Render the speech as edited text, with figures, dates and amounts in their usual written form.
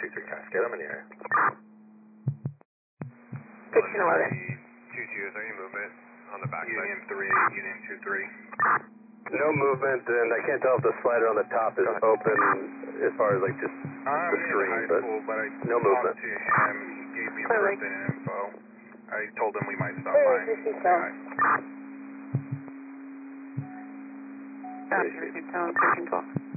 3 Cascade, I'm in the area. 1511. 2-2, is there any movement on the backside? Union 3, Union 2-3. No movement, and I can't tell if the slider on the top is open as far as like just I'm the in screen, high but school, but I no movement. talked to him. He gave me a Clearly. birthday info. I told him we might stop Where by. is this Say cell? hi. Gotcha, received tone 1312.